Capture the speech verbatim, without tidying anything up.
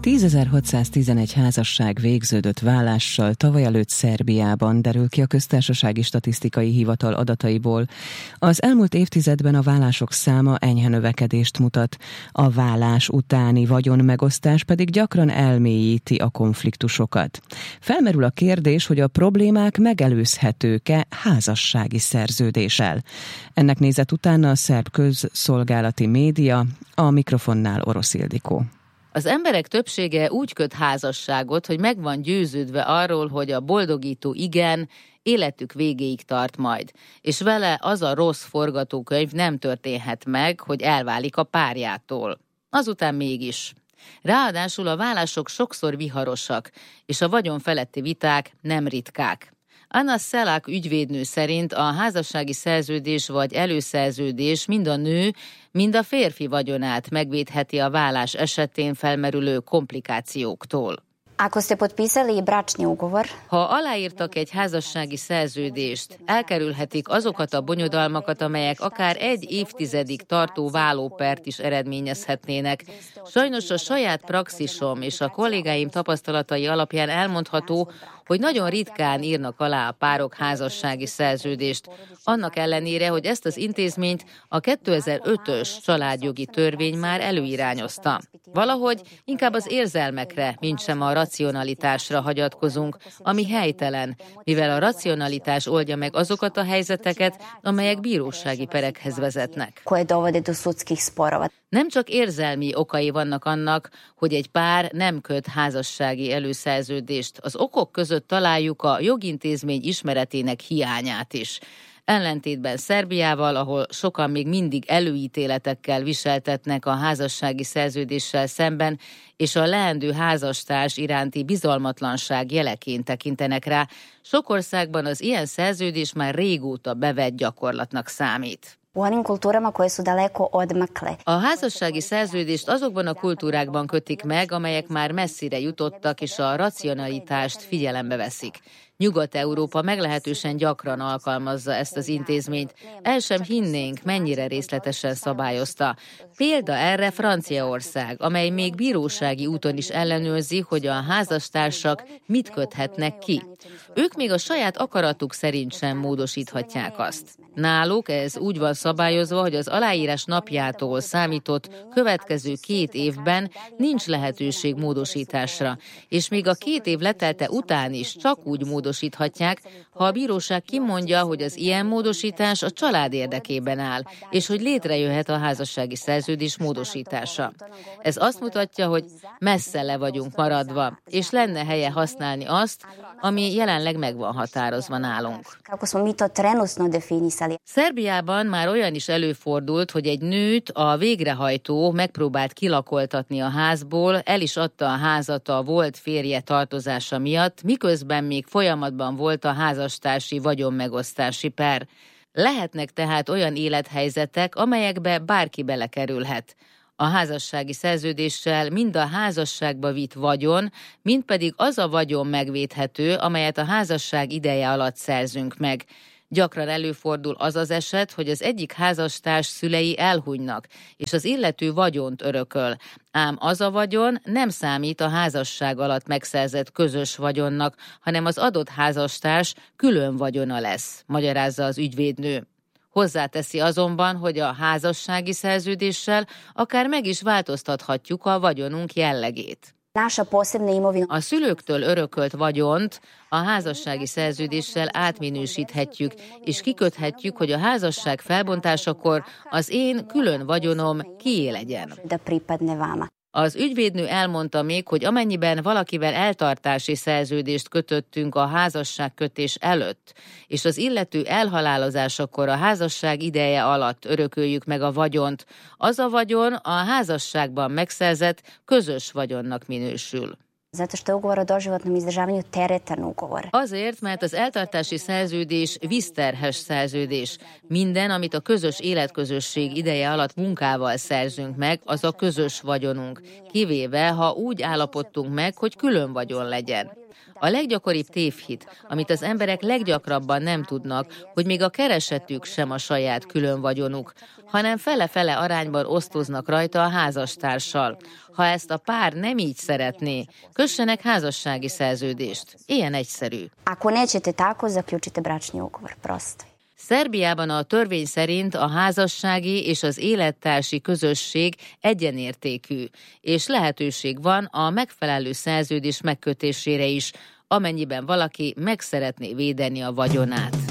tízezer-hatszáztizenegy házasság végződött válással tavaly előtt Szerbiában, derül ki a Köztársasági Statisztikai Hivatal adataiból. Az elmúlt évtizedben a válások száma enyhe növekedést mutat. A válás utáni vagyonmegosztás pedig gyakran elmélyíti a konfliktusokat. Felmerül a kérdés, hogy a problémák megelőzhetők-e házassági szerződéssel. Ennek nézett utána a szerb közszolgálati média, a mikrofonnál Orosz Ildikó. Az emberek többsége úgy köt házasságot, hogy meg van győződve arról, hogy a boldogító igen életük végéig tart majd, és vele az a rossz forgatókönyv nem történhet meg, hogy elválik a párjától. Azután mégis. Ráadásul a válások sokszor viharosak, és a vagyon feletti viták nem ritkák. Anna Szelák ügyvédnő szerint a házassági szerződés vagy előszerződés mind a nő, mind a férfi vagyonát megvédheti a válás esetén felmerülő komplikációktól. Ha aláírtak egy házassági szerződést, elkerülhetik azokat a bonyodalmakat, amelyek akár egy évtizedig tartó válópert is eredményezhetnének. Sajnos a saját praxisom és a kollégáim tapasztalatai alapján elmondható, hogy nagyon ritkán írnak alá a párok házassági szerződést, annak ellenére, hogy ezt az intézményt a kétezer-ötös családjogi törvény már előirányozta. Valahogy inkább az érzelmekre, mintsem a racionalitásra hagyatkozunk, ami helytelen, mivel a racionalitás oldja meg azokat a helyzeteket, amelyek bírósági perekhez vezetnek. Nem csak érzelmi okai vannak annak, hogy egy pár nem köt házassági előszerződést. Az okok között találjuk a jogintézmény ismeretének hiányát is. Ellentétben Szerbiával, ahol sokan még mindig előítéletekkel viseltetnek a házassági szerződéssel szemben, és a leendő házastárs iránti bizalmatlanság jeleként tekintenek rá, sok országban az ilyen szerződés már régóta bevett gyakorlatnak számít. A házassági szerződést azokban a kultúrákban kötik meg, amelyek már messzire jutottak és a racionalitást figyelembe veszik. Nyugat-Európa meglehetősen gyakran alkalmazza ezt az intézményt. El sem hinnénk, mennyire részletesen szabályozta. Példa erre Franciaország, amely még bírósági úton is ellenőrzi, hogy a házastársak mit köthetnek ki. Ők még a saját akaratuk szerint sem módosíthatják azt. Náluk ez úgy van szabályozva, hogy az aláírás napjától számított következő két évben nincs lehetőség módosításra, és még a két év letelte után is csak úgy módosíthatják, ha a bíróság kimondja, hogy az ilyen módosítás a család érdekében áll, és hogy létrejöhet a házassági szerződés módosítása. Ez azt mutatja, hogy messze le vagyunk maradva, és lenne helye használni azt, ami jelenleg meg van határozva nálunk. Szerbiában már olyan is előfordult, hogy egy nőt a végrehajtó megpróbált kilakoltatni a házból, el is adta a házat a volt férje tartozása miatt, miközben még folyamatban volt a házastársi vagyonmegosztási per. Lehetnek tehát olyan élethelyzetek, amelyekbe bárki belekerülhet. A házassági szerződéssel mind a házasságba vitt vagyon, mind pedig az a vagyon megvédhető, amelyet a házasság ideje alatt szerzünk meg. Gyakran előfordul az az eset, hogy az egyik házastárs szülei elhunynak, és az illető vagyont örököl. Ám az a vagyon nem számít a házasság alatt megszerzett közös vagyonnak, hanem az adott házastárs külön vagyona lesz, magyarázza az ügyvédnő. Hozzáteszi azonban, hogy a házassági szerződéssel akár meg is változtathatjuk a vagyonunk jellegét. A szülőktől örökölt vagyont a házassági szerződéssel átminősíthetjük, és kiköthetjük, hogy a házasság felbontásakor az én külön vagyonom kié legyen. Az ügyvédnő elmondta még, hogy amennyiben valakivel eltartási szerződést kötöttünk a házasságkötés előtt, és az illető elhalálozásakor a házasság ideje alatt örököljük meg a vagyont, az a vagyon a házasságban megszerzett közös vagyonnak minősül. Azért, mert az eltartási szerződés vízterhes szerződés. Minden, amit a közös életközösség ideje alatt munkával szerzünk meg, az a közös vagyonunk, kivéve, ha úgy állapodtunk meg, hogy külön vagyon legyen. A leggyakoribb tévhit, amit az emberek leggyakrabban nem tudnak, hogy még a keresetük sem a saját külön vagyonuk, hanem fele-fele arányban osztoznak rajta a házastársal. Ha ezt a pár nem így szeretné, kössenek házassági szerződést. Ilyen egyszerű. Ako nećete tako, zaključite bračni ugovor, prosto. Szerbiában a törvény szerint a házassági és az élettársi közösség egyenértékű, és lehetőség van a megfelelő szerződés megkötésére is, amennyiben valaki meg szeretné védeni a vagyonát.